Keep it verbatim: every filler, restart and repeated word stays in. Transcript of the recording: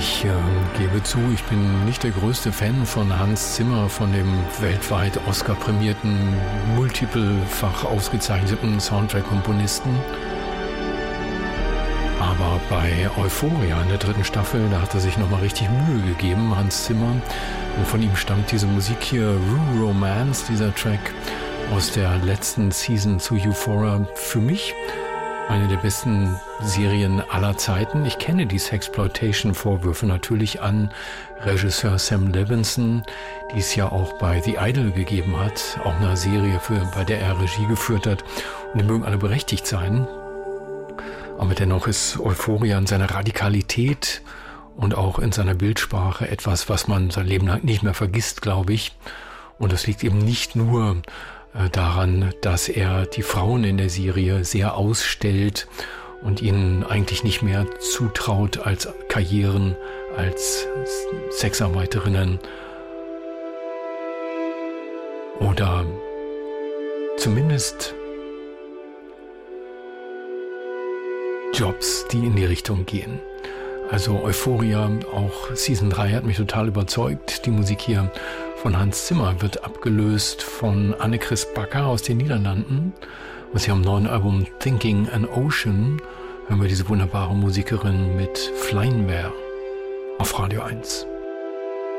Ich äh, gebe zu, ich bin nicht der größte Fan von Hans Zimmer, von dem weltweit Oscar-prämierten, multiplefach ausgezeichneten Soundtrack-Komponisten. Aber bei Euphoria in der dritten Staffel, da hat er sich nochmal richtig Mühe gegeben, Hans Zimmer. Und von ihm stammt diese Musik hier, Rue Romance, dieser Track aus der letzten Season zu Euphoria. Für mich eine der besten Serien aller Zeiten. Ich kenne die Sexploitation-Vorwürfe natürlich an Regisseur Sam Levinson, die es ja auch bei The Idol gegeben hat, auch eine Serie, für, bei der er Regie geführt hat. Und die mögen alle berechtigt sein. Aber dennoch ist Euphoria in seiner Radikalität und auch in seiner Bildsprache etwas, was man sein Leben lang nicht mehr vergisst, glaube ich. Und das liegt eben nicht nur daran, dass er die Frauen in der Serie sehr ausstellt und ihnen eigentlich nicht mehr zutraut als Karrieren, als Sexarbeiterinnen oder zumindest Jobs, die in die Richtung gehen. Also Euphoria, auch Season drei hat mich total überzeugt. Die Musik hier von Hans Zimmer wird abgelöst von Annechris Backer aus den Niederlanden. Und sie haben neuen Album Thinking an Ocean, hören wir diese wunderbare Musikerin mit Flynware auf Radio eins.